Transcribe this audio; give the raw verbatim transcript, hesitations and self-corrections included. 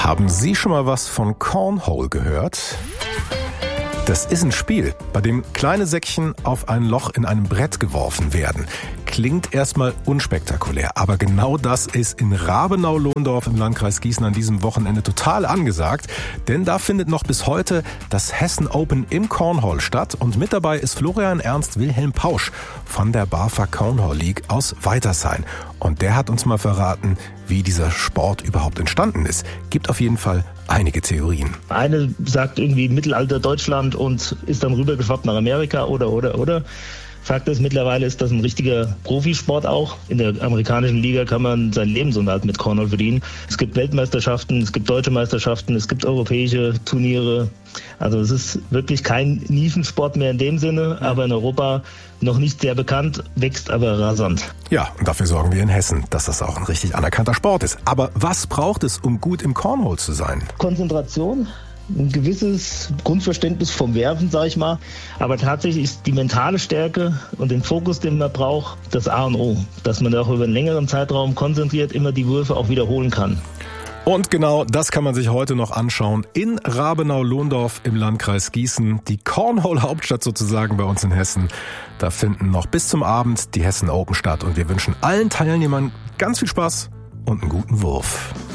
Haben Sie schon mal was von Cornhole gehört? Das ist ein Spiel, bei dem kleine Säckchen auf ein Loch in einem Brett geworfen werden. Klingt erstmal unspektakulär, aber genau das ist in Rabenau-Lohndorf im Landkreis Gießen an diesem Wochenende total angesagt. Denn da findet noch bis heute das Hessen Open im Cornhole statt. Und mit dabei ist Florian Ernst Wilhelm Pausch von der BAFA Cornhole League aus Weitersheim. Und der hat uns mal verraten, wie dieser Sport überhaupt entstanden ist. Gibt auf jeden Fall einige Theorien. Eine sagt irgendwie Mittelalter Deutschland und ist dann rübergeschwappt nach Amerika oder, oder, oder. Fakt ist, mittlerweile ist das ein richtiger Profisport auch. In der amerikanischen Liga kann man seinen Lebensunterhalt mit Cornhole verdienen. Es gibt Weltmeisterschaften, es gibt deutsche Meisterschaften, es gibt europäische Turniere. Also es ist wirklich kein Nischensport mehr in dem Sinne, aber in Europa noch nicht sehr bekannt, wächst aber rasant. Ja, und dafür sorgen wir in Hessen, dass das auch ein richtig anerkannter Sport ist. Aber was braucht es, um gut im Cornhole zu sein? Konzentration. Ein gewisses Grundverständnis vom Werfen, sage ich mal. Aber tatsächlich ist die mentale Stärke und den Fokus, den man braucht, das A und O. Dass man auch über einen längeren Zeitraum konzentriert immer die Würfe auch wiederholen kann. Und genau das kann man sich heute noch anschauen in Rabenau-Lohndorf im Landkreis Gießen. Die Cornhole-Hauptstadt sozusagen bei uns in Hessen. Da finden noch bis zum Abend die Hessen Open statt. Und wir wünschen allen Teilnehmern ganz viel Spaß und einen guten Wurf.